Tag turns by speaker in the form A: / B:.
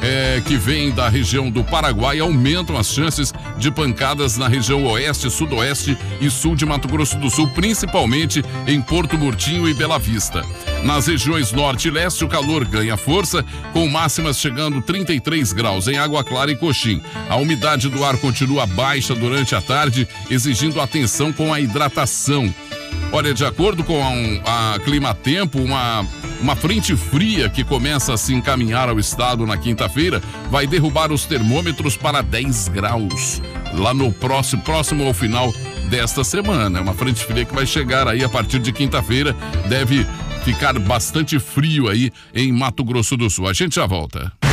A: que vêm da região do Paraguai aumentam as chances de pancadas na região oeste, sudoeste e sul de Mato Grosso do Sul, principalmente em Porto Murtinho e Bela Vista. Nas regiões norte e leste, o calor ganha força, com máximas chegando 33 graus em Água Clara e Coxim. A umidade do ar continua baixa durante a tarde, exigindo atenção com a hidratação. Olha, de acordo com a Climatempo, uma frente fria que começa a se encaminhar ao estado na quinta-feira vai derrubar os termômetros para 10 graus, lá no próximo ao final desta semana. É uma frente fria que vai chegar aí a partir de quinta-feira, deve ficar bastante frio aí em Mato Grosso do Sul. A gente já volta.